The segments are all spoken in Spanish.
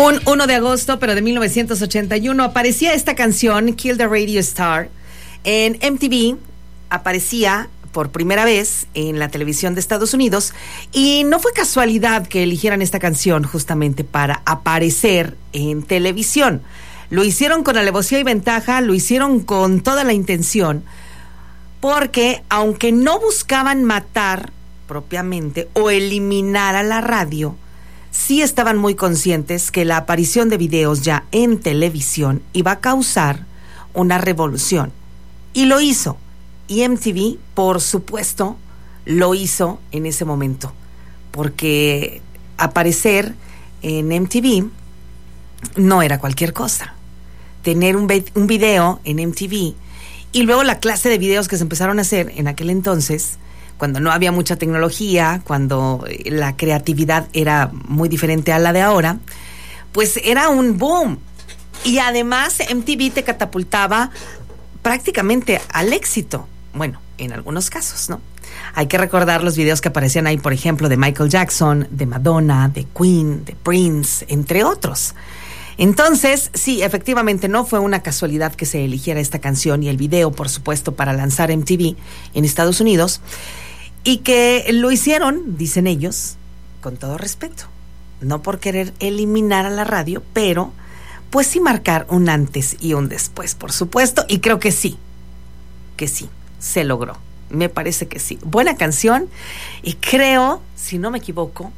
Un 1 de agosto, pero de 1981, aparecía esta canción, Kill the Radio Star, en MTV. Aparecía por primera vez en la televisión de Estados Unidos, y no fue casualidad que eligieran esta canción justamente para aparecer en televisión. Lo hicieron con alevosía y ventaja, lo hicieron con toda la intención, porque aunque no buscaban matar propiamente o eliminar a la radio, sí estaban muy conscientes que la aparición de videos ya en televisión iba a causar una revolución. Y lo hizo. Y MTV, por supuesto, lo hizo en ese momento. Porque aparecer en MTV no era cualquier cosa. Tener un video en MTV y luego la clase de videos que se empezaron a hacer en aquel entonces, cuando no había mucha tecnología, cuando la creatividad era muy diferente a la de ahora, pues era un boom. Y además MTV te catapultaba prácticamente al éxito. Bueno, en algunos casos, ¿no? Hay que recordar los videos que aparecían ahí, por ejemplo, de Michael Jackson, de Madonna, de Queen, de Prince, entre otros. Entonces, sí, efectivamente no fue una casualidad que se eligiera esta canción y el video, por supuesto, para lanzar MTV en Estados Unidos, y que lo hicieron, dicen ellos, con todo respeto, no por querer eliminar a la radio, pero pues sí marcar un antes y un después, por supuesto, y creo que sí, se logró. Me parece que sí. Buena canción, y creo, si no me equivoco,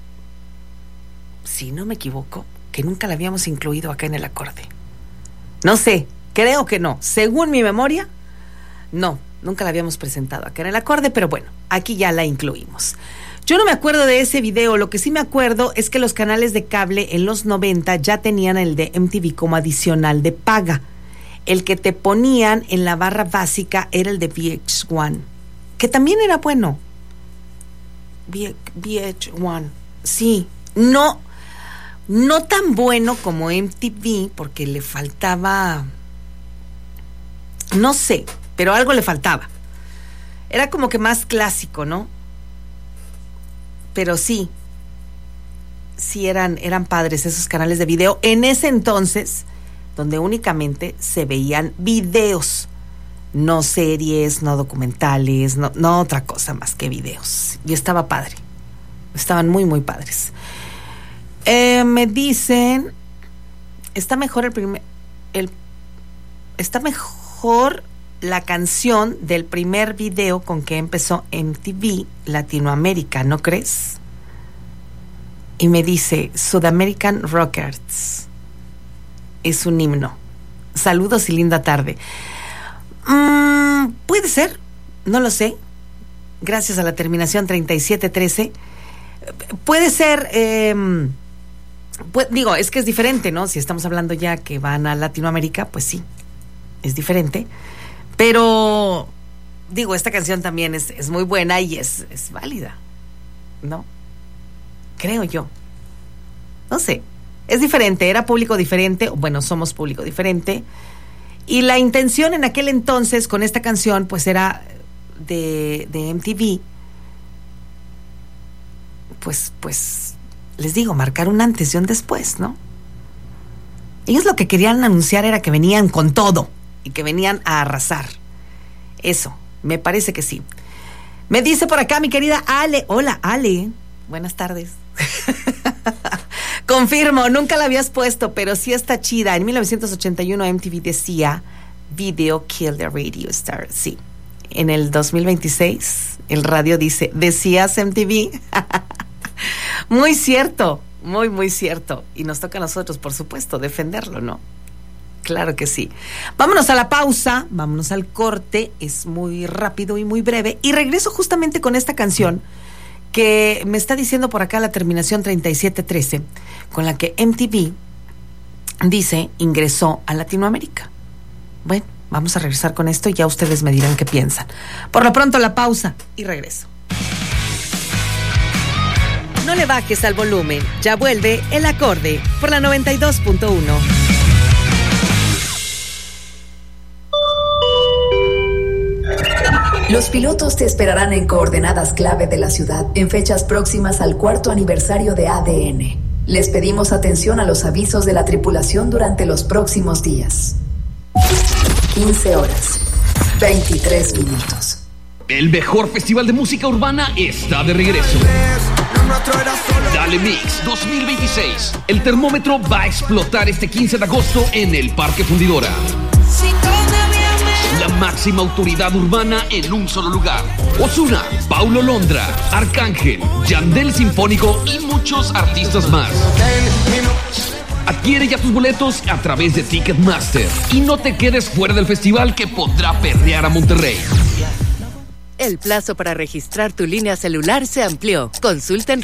que nunca la habíamos incluido acá en el acorde. No sé, creo que no. Según mi memoria, no, nunca la habíamos presentado acá en el acorde, pero bueno, aquí ya la incluimos. Yo no me acuerdo de ese video, lo que sí me acuerdo es que los canales de cable en los 90 ya tenían el de MTV como adicional de paga. El que te ponían en la barra básica era el de VH1, que también era bueno. VH1, sí, no tan bueno como MTV, porque le faltaba, no sé, pero algo le faltaba. Era como que más clásico, ¿no? Pero sí eran padres esos canales de video en ese entonces, donde únicamente se veían videos, no series, no documentales, no otra cosa más que videos. Y estaba padre, estaban muy, muy padres. Me dicen, está mejor está mejor la canción del primer video con que empezó MTV Latinoamérica, ¿no crees? Y me dice, Sudamerican Rockers es un himno. Saludos y linda tarde. Puede ser, no lo sé. Gracias a la terminación 3713. Puede ser, digo, es que es diferente, ¿no? Si estamos hablando ya que van a Latinoamérica, pues sí, es diferente. Pero, digo, esta canción también es muy buena y es válida, ¿no? Creo yo. No sé, es diferente, era público diferente, bueno, somos público diferente. Y la intención en aquel entonces con esta canción, pues era de MTV, pues les digo, marcar un antes y un después, ¿no? Ellos lo que querían anunciar era que venían con todo y que venían a arrasar. Eso, me parece que sí. Me dice por acá mi querida Ale. Hola, Ale. Buenas tardes. Confirmo, nunca la habías puesto, pero sí está chida. En 1981 MTV decía Video Kill the Radio Star. Sí. En el 2026 el radio dice, ¿decías MTV? Muy cierto, muy, muy cierto. Y nos toca a nosotros, por supuesto, defenderlo, ¿no? Claro que sí. Vámonos a la pausa, vámonos al corte. Es muy rápido y muy breve. Y regreso justamente con esta canción que me está diciendo por acá la terminación 3713, con la que MTV dice ingresó a Latinoamérica. Bueno, vamos a regresar con esto y ya ustedes me dirán qué piensan. Por lo pronto la pausa y regreso. No le bajes al volumen, ya vuelve El Acorde por la 92.1. Los pilotos te esperarán en coordenadas clave de la ciudad en fechas próximas al 4º aniversario de ADN. Les pedimos atención a los avisos de la tripulación durante los próximos días. 15 horas, 23 minutos. El mejor festival de música urbana está de regreso. Dale Mix 2026. El termómetro va a explotar este 15 de agosto en el Parque Fundidora. La máxima autoridad urbana en un solo lugar. Ozuna, Paulo Londra, Arcángel, Yandel Sinfónico y muchos artistas más. Adquiere ya tus boletos a través de Ticketmaster y no te quedes fuera del festival que podrá perrear a Monterrey. El plazo para registrar tu línea celular se amplió. Consulta en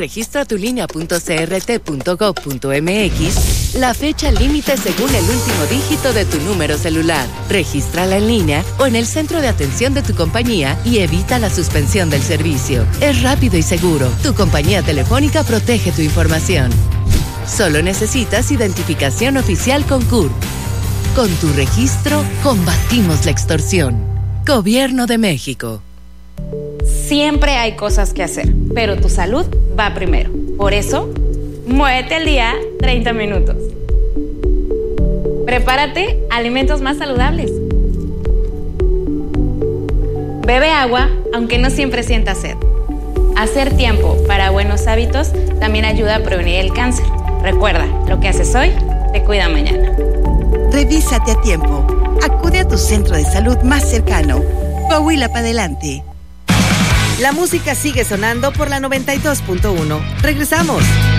registratulinea.crt.gov.mx la fecha límite según el último dígito de tu número celular. Regístrala en línea o en el centro de atención de tu compañía y evita la suspensión del servicio. Es rápido y seguro. Tu compañía telefónica protege tu información. Solo necesitas identificación oficial con CURP. Con tu registro, combatimos la extorsión. Gobierno de México. Siempre hay cosas que hacer, pero tu salud va primero. Por eso, muévete al día 30 minutos. Prepárate alimentos más saludables. Bebe agua, aunque no siempre sientas sed. Hacer tiempo para buenos hábitos también ayuda a prevenir el cáncer. Recuerda, lo que haces hoy te cuida mañana. Revísate a tiempo. Acude a tu centro de salud más cercano. Coahuila para adelante. La música sigue sonando por la 92.1. Regresamos.